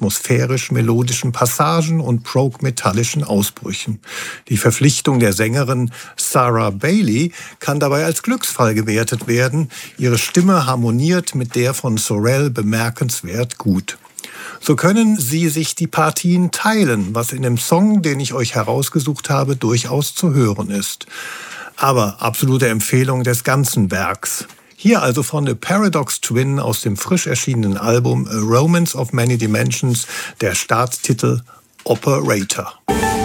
atmosphärisch-melodischen Passagen und prog-metallischen Ausbrüchen. Die Verpflichtung der Sängerin Sarah Bailey kann dabei als Glücksfall gewertet werden. Ihre Stimme harmoniert mit der von Sorel bemerkenswert gut. So können Sie sich die Partien teilen, was in dem Song, den ich euch herausgesucht habe, durchaus zu hören ist. Aber absolute Empfehlung des ganzen Werks. Hier also von The Paradox Twin aus dem frisch erschienenen Album A Romance of Many Dimensions, der Starttitel Operator.